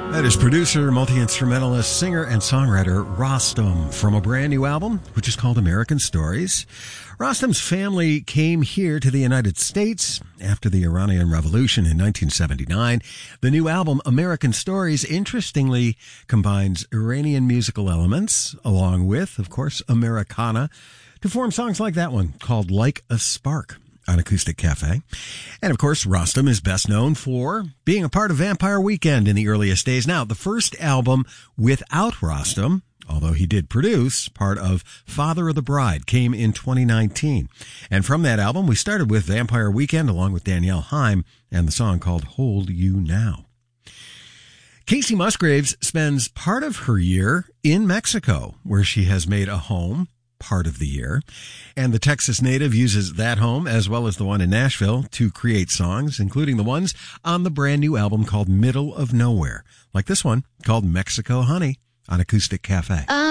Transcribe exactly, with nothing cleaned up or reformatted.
That is producer, multi-instrumentalist, singer, and songwriter Rostam from a brand new album, which is called American Stories. Rostam's family came here to the United States after the Iranian Revolution in nineteen seventy-nine. The new album, American Stories, interestingly combines Iranian musical elements along with, of course, Americana to form songs like that one called Like a Spark on Acoustic Cafe. And of course, Rostam is best known for being a part of Vampire Weekend in the earliest days. Now, the first album without Rostam, although he did produce part of Father of the Bride, came in twenty nineteen. And from that album, we started with Vampire Weekend along with Danielle Haim and the song called Hold You Now. Casey Musgraves spends part of her year in Mexico, where she has made a home part of the year. And the Texas native uses that home as well as the one in Nashville to create songs, including the ones on the brand new album called Middle of Nowhere, like this one called Mexico Honey on Acoustic Cafe. Uh-